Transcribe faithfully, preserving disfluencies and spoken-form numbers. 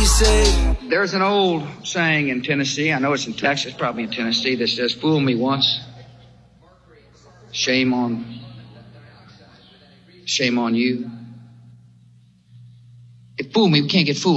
be safe. There's an old saying in Tennessee, I know it's in Texas, probably in Tennessee, that says, fool me once, shame on, shame on you. If fool me, we can't get fooled.